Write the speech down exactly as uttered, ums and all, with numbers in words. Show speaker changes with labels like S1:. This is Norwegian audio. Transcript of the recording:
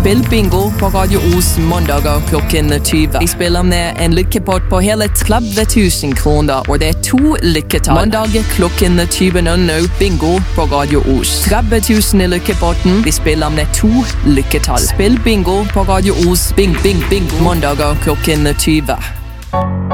S1: Spill bingo på Radio Os mandager klokken tjue. Vi spiller med en lykkepott på hele tretti tusen kroner, og det er to lykketall. Mandag klokken tjue null null, bingo på Radio Os. tretti tusen i lykkepotten. Vi spiller med to lykketall. Spill bingo på Radio Os. Bing, bing, bingo. Mandager klokken tjue.